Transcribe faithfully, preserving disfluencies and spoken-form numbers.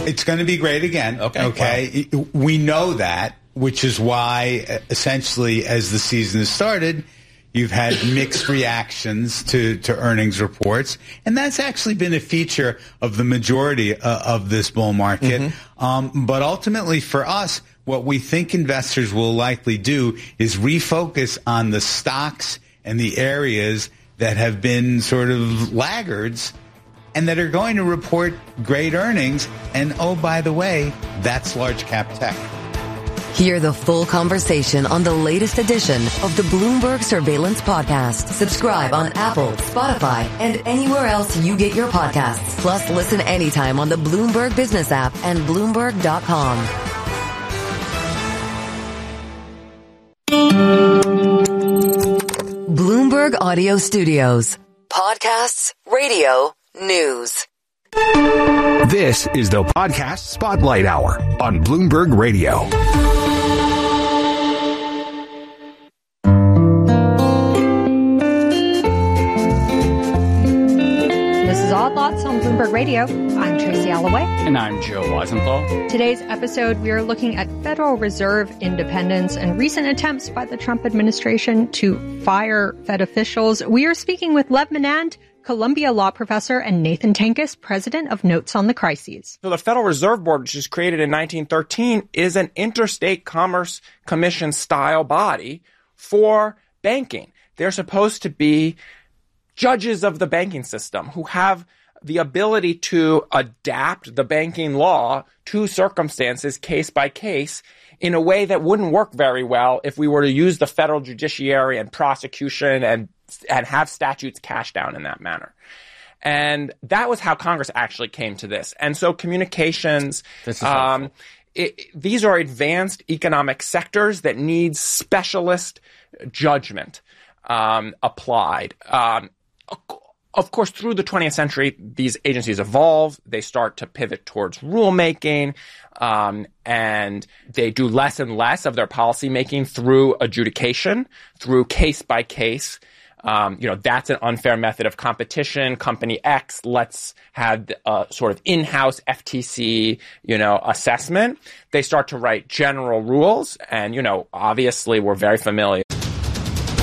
It's going to be great again. Okay. Okay. Wow. We know that, which is why, essentially, as the season has started, you've had mixed reactions to, to earnings reports. And that's actually been a feature of the majority uh, of this bull market. Mm-hmm. Um, but ultimately, for us, what we think investors will likely do is refocus on the stocks and the areas that have been sort of laggards and that are going to report great earnings. And, oh, by the way, that's large cap tech. Hear the full conversation on the latest edition of the Bloomberg Surveillance Podcast. Subscribe on Apple, Spotify, and anywhere else you get your podcasts. Plus, listen anytime on the Bloomberg Business app and Bloomberg dot com. Bloomberg Audio Studios. Podcasts, radio, news. This is the Podcast Spotlight Hour on Bloomberg Radio. This is Odd Lots on Bloomberg Radio. I'm Tracy Alloway. And I'm Joe Weisenthal. Today's episode, we are looking at Federal Reserve independence and recent attempts by the Trump administration to fire Fed officials. We are speaking with Lev Menand, Columbia law professor, and Nathan Tankus, president of Notes on the Crises. So the Federal Reserve Board, which was created in nineteen thirteen, is an interstate commerce commission style body for banking. They're supposed to be judges of the banking system who have the ability to adapt the banking law to circumstances case by case in a way that wouldn't work very well if we were to use the federal judiciary and prosecution and and have statutes cashed down in that manner. And that was how Congress actually came to this. And so communications, um, it, these are advanced economic sectors that need specialist judgment um, applied. Um, Of course, through the twentieth century, these agencies evolve. They start to pivot towards rulemaking, um, and they do less and less of their policymaking through adjudication, through case by case. Um, you know, that's an unfair method of competition. Company X, let's have a sort of in-house F T C, you know, assessment. They start to write general rules, and, you know, obviously we're very familiar